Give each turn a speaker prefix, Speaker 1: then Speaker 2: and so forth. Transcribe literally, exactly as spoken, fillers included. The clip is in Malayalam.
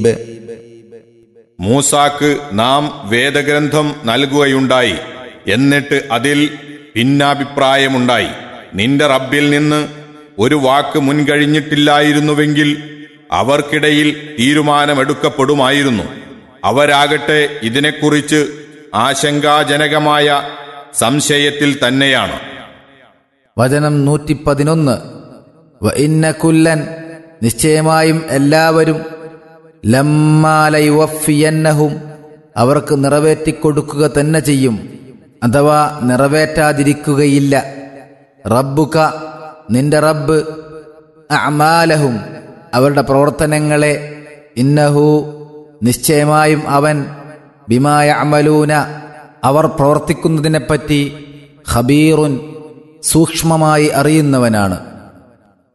Speaker 1: മൂസാക്ക് നാം വേദഗ്രന്ഥം നൽകുകയുണ്ടായി. എന്നിട്ട് അതിൽ ഭിന്നാഭിപ്രായമുണ്ടായി. നിന്റെ റബ്ബിൽ നിന്ന് ഒരു വാക്ക് മുൻകഴിഞ്ഞിട്ടില്ലായിരുന്നുവെങ്കിൽ അവർക്കിടയിൽ തീരുമാനമെടുക്കപ്പെടുമായിരുന്നു. അവരാകട്ടെ ഇതിനെക്കുറിച്ച് ആശങ്കാജനകമായ സംശയത്തിൽ തന്നെയാണ്.
Speaker 2: വചനം നൂറ്റി പതിനൊന്ന്. വ ഇന്ന കുല്ലൻ, നിശ്ചയമായും എല്ലാവരും, ലമ്മാ ലയുവഫിയന്നഹും, അവർക്ക് നിറവേറ്റിക്കൊടുക്കുക തന്നെ ചെയ്യും, അഥവാ നിറവേറ്റാതിരിക്കുകയില്ല. റബ്ബുക, നിന്റെ റബ്ബ്, അഅമാലഹും, അവരുടെ പ്രവർത്തനങ്ങളെ, ഇന്നഹു, നിശ്ചയമായും അവൻ, ബിമാ യഅമലൂന, അവർ പ്രവർത്തിക്കുന്നതിനെപ്പറ്റി, ഖബീറുൻ, സൂക്ഷ്മമായി അറിയുന്നവനാണ്.